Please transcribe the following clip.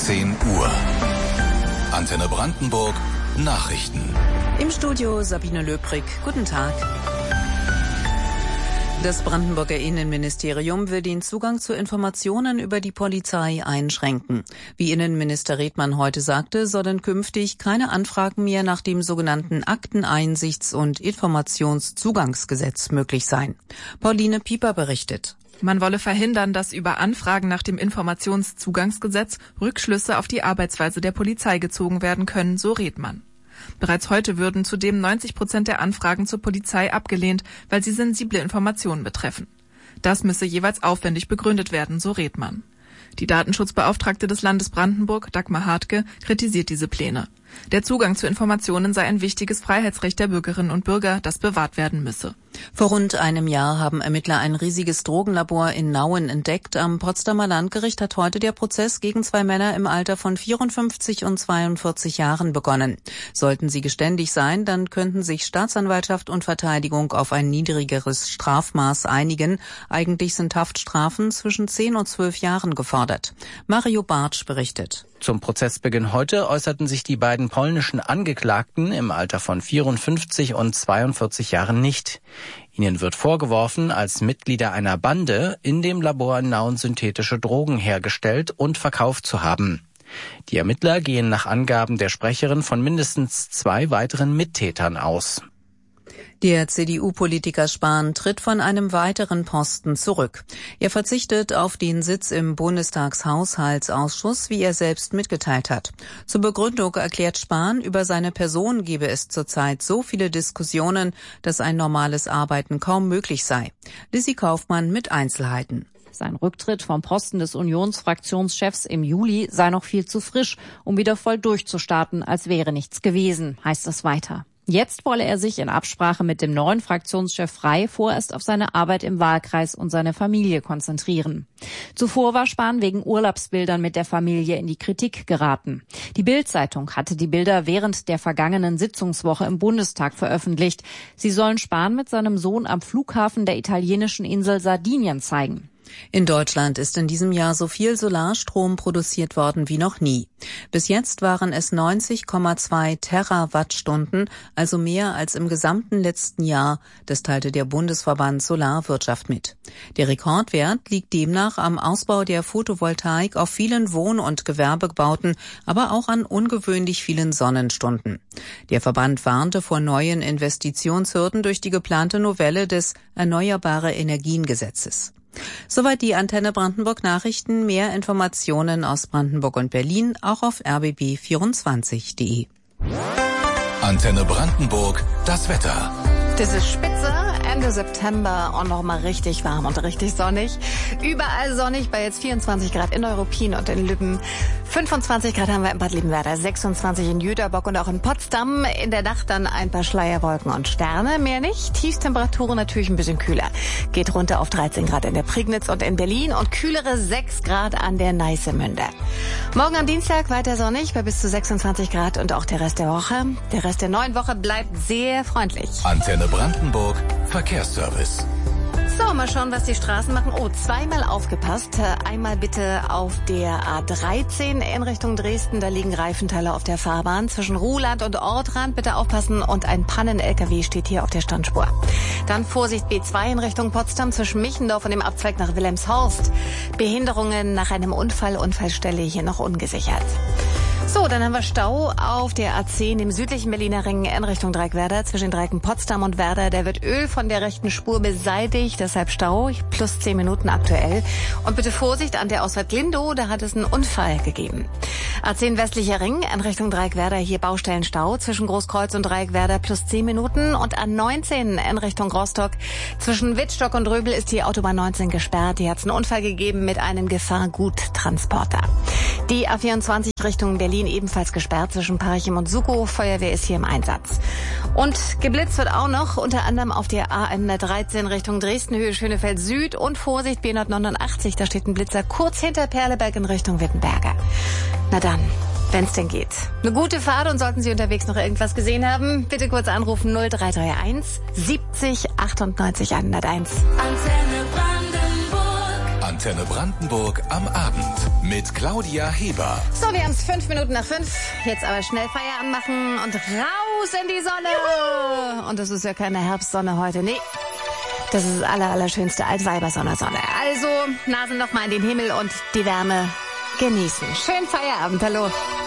10 Uhr. Antenne Brandenburg Nachrichten. Im Studio Sabine Löbrig. Guten Tag. Das Brandenburger Innenministerium will den Zugang zu Informationen über die Polizei einschränken. Wie Innenminister Redmann heute sagte, sollen künftig keine Anfragen mehr nach dem sogenannten Akteneinsichts- und Informationszugangsgesetz möglich sein. Pauline Pieper berichtet. Man wolle verhindern, dass über Anfragen nach dem Informationszugangsgesetz Rückschlüsse auf die Arbeitsweise der Polizei gezogen werden können, so Redmann. Bereits heute würden zudem 90% der Anfragen zur Polizei abgelehnt, weil sie sensible Informationen betreffen. Das müsse jeweils aufwendig begründet werden, so Redmann. Die Datenschutzbeauftragte des Landes Brandenburg, Dagmar Hartke, kritisiert diese Pläne. Der Zugang zu Informationen sei ein wichtiges Freiheitsrecht der Bürgerinnen und Bürger, das bewahrt werden müsse. Vor rund einem Jahr haben Ermittler ein riesiges Drogenlabor in Nauen entdeckt. Am Potsdamer Landgericht hat heute der Prozess gegen 2 Männer im Alter von 54 und 42 Jahren begonnen. Sollten sie geständig sein, dann könnten sich Staatsanwaltschaft und Verteidigung auf ein niedrigeres Strafmaß einigen. Eigentlich sind Haftstrafen zwischen 10 und 12 Jahren gefordert. Mario Bartsch berichtet. Zum Prozessbeginn heute äußerten sich die beiden polnischen Angeklagten im Alter von 54 und 42 Jahren nicht. Ihnen wird vorgeworfen, als Mitglieder einer Bande in dem Labor in Nauen synthetische Drogen hergestellt und verkauft zu haben. Die Ermittler gehen nach Angaben der Sprecherin von mindestens 2 weiteren Mittätern aus. Der CDU-Politiker Spahn tritt von einem weiteren Posten zurück. Er verzichtet auf den Sitz im Bundestagshaushaltsausschuss, wie er selbst mitgeteilt hat. Zur Begründung erklärt Spahn, über seine Person gebe es zurzeit so viele Diskussionen, dass ein normales Arbeiten kaum möglich sei. Lissy Kaufmann mit Einzelheiten. Sein Rücktritt vom Posten des Unionsfraktionschefs im Juli sei noch viel zu frisch, um wieder voll durchzustarten, als wäre nichts gewesen, heißt es weiter. Jetzt wolle er sich in Absprache mit dem neuen Fraktionschef Frey vorerst auf seine Arbeit im Wahlkreis und seine Familie konzentrieren. Zuvor war Spahn wegen Urlaubsbildern mit der Familie in die Kritik geraten. Die Bild-Zeitung hatte die Bilder während der vergangenen Sitzungswoche im Bundestag veröffentlicht. Sie sollen Spahn mit seinem Sohn am Flughafen der italienischen Insel Sardinien zeigen. In Deutschland ist in diesem Jahr so viel Solarstrom produziert worden wie noch nie. Bis jetzt waren es 90,2 Terawattstunden, also mehr als im gesamten letzten Jahr. Das teilte der Bundesverband Solarwirtschaft mit. Der Rekordwert liegt demnach am Ausbau der Photovoltaik auf vielen Wohn- und Gewerbebauten, aber auch an ungewöhnlich vielen Sonnenstunden. Der Verband warnte vor neuen Investitionshürden durch die geplante Novelle des Erneuerbare Energien-Gesetzes. Soweit die Antenne Brandenburg Nachrichten. Mehr Informationen aus Brandenburg und Berlin auch auf rbb24.de. Antenne Brandenburg, das Wetter. Das ist spitze, Ende September und noch mal richtig warm und richtig sonnig. Überall sonnig bei jetzt 24 Grad in Neuruppin und in Lübben. 25 Grad haben wir in Bad Liebenwerda, 26 in Jüterbock und auch in Potsdam. In der Nacht dann ein paar Schleierwolken und Sterne, mehr nicht. Tiefstemperaturen natürlich ein bisschen kühler. Geht runter auf 13 Grad in der Prignitz und in Berlin und kühlere 6 Grad an der Neißemünde. Morgen am Dienstag weiter sonnig bei bis zu 26 Grad und auch der Rest der Woche. Der Rest der neuen Woche bleibt sehr freundlich. Antenne Brandenburg Verkehrsservice. So, mal schauen, was die Straßen machen. Oh, zweimal aufgepasst. Einmal bitte auf der A13 in Richtung Dresden. Da liegen Reifenteile auf der Fahrbahn zwischen Ruhland und Ortrand. Bitte aufpassen. Und ein Pannen-LKW steht hier auf der Standspur. Dann Vorsicht B2 in Richtung Potsdam zwischen Michendorf und dem Abzweig nach Wilhelmshorst. Behinderungen nach einem Unfallstelle hier noch ungesichert. So, dann haben wir Stau auf der A10 im südlichen Berliner Ring in Richtung Dreieckwerder zwischen Dreiken Potsdam und Werder. Da wird Öl von der rechten Spur beseitigt, deshalb Stau, plus 10 Minuten aktuell. Und bitte Vorsicht an der Ausfahrt Glindow, da hat es einen Unfall gegeben. A10 westlicher Ring in Richtung Dreieckwerder, hier Baustellenstau zwischen Großkreuz und Dreieckwerder plus 10 Minuten. Und A19 in Richtung Rostock zwischen Wittstock und Röbel ist die Autobahn 19 gesperrt. Hier hat es einen Unfall gegeben mit einem Gefahrguttransporter. Die A24 Richtung Berlin ebenfalls gesperrt zwischen Parchim und Sukow. Feuerwehr ist hier im Einsatz. Und geblitzt wird auch noch, unter anderem auf der A113 Richtung Dresden, Höhe Schönefeld Süd und Vorsicht B189. Da steht ein Blitzer kurz hinter Perleberg in Richtung Wittenberger. Na dann, wenn's denn geht. Eine gute Fahrt und sollten Sie unterwegs noch irgendwas gesehen haben, bitte kurz anrufen 0331 70 98 101. Antenne Antenne Brandenburg am Abend mit Claudia Heber. So, wir haben es 5 Minuten nach 5. Jetzt aber schnell Feierabend machen und raus in die Sonne. Juhu. Und das ist ja keine Herbstsonne heute, nee. Das ist das allerschönste Altweibersonne. Also, Nasen noch mal in den Himmel und die Wärme genießen. Schönen Feierabend, hallo.